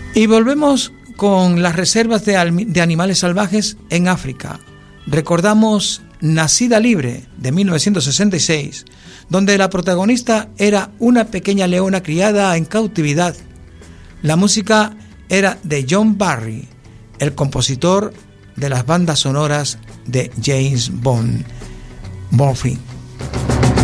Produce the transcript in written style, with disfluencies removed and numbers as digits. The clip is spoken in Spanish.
Y volvemos con las reservas de animales salvajes en África. Recordamos Nacida Libre, de 1966, donde la protagonista era una pequeña leona criada en cautividad. La música era de John Barry, el compositor de las bandas sonoras de James Bond. Morphine.